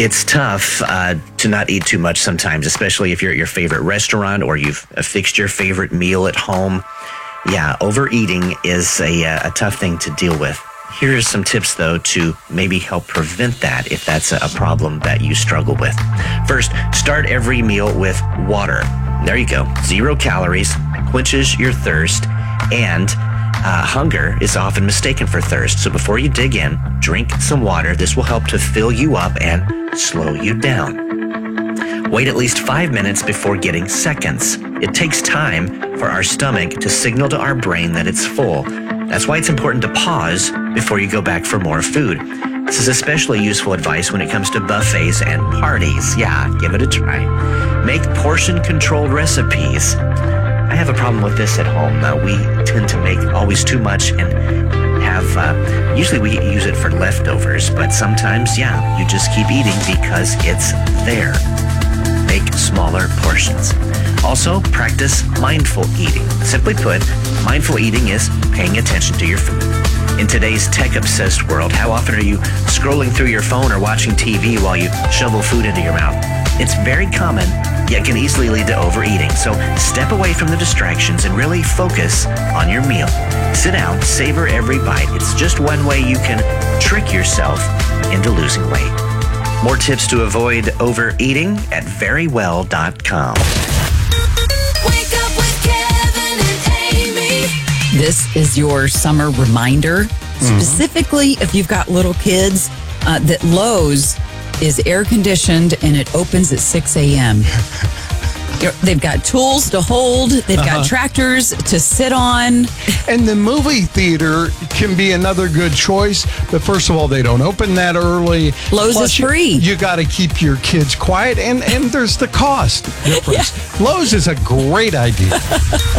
It's tough to not eat too much sometimes, especially if you're at your favorite restaurant or you've fixed your favorite meal at home. Yeah, overeating is a tough thing to deal with. Here are some tips, though, to maybe help prevent that if that's a problem that you struggle with. First, start every meal with water. There you go. 0 calories, quenches your thirst, and hunger is often mistaken for thirst. So before you dig in, drink some water. This will help to fill you up and slow you down. Wait at least 5 minutes before getting seconds. It takes time for our stomach to signal to our brain that it's full. That's why it's important to pause before you go back for more food. This is especially useful advice when it comes to buffets and parties. Yeah, give it a try. Make portion-controlled recipes. I have a problem with this at home. We tend to make always too much and have, usually we use it for leftovers, but sometimes, yeah, you just keep eating because it's there. Make smaller portions. Also, practice mindful eating. Simply put, mindful eating is paying attention to your food. In today's tech-obsessed world, how often are you scrolling through your phone or watching TV while you shovel food into your mouth? It's very common, yet can easily lead to overeating. So step away from the distractions and really focus on your meal. Sit down, savor every bite. It's just one way you can trick yourself into losing weight. More tips to avoid overeating at verywell.com. Wake up with Kevin and Amy. This is your summer reminder, specifically if you've got little kids, that Lowe's is air conditioned and it opens at 6 a.m. They've got tools to hold. They've got tractors to sit on. And the movie theater can be another good choice. But first of all, they don't open that early. Lowe's is free. You got to keep your kids quiet. And there's the cost difference. Lowe's is a great idea.